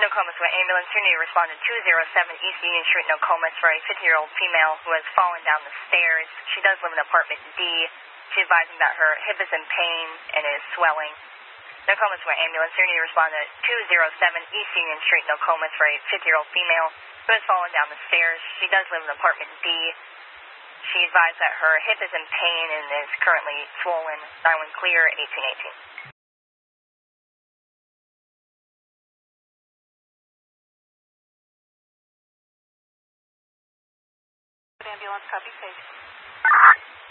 Nokomis with ambulance. Your need to respond to 207 East Union Street, Nokomis, for a 50-year-old female who has fallen down the stairs. She does live in apartment D. She's advising that her hip is in pain and is swelling. Nokomis with ambulance. Your need to respond to 207 East Union Street, Nokomis, for a 50-year-old female who has fallen down the stairs. She does live in apartment D. She advised that her hip is in pain and is currently swollen. 9-1 clear, 1818. Ambulance, copy, page.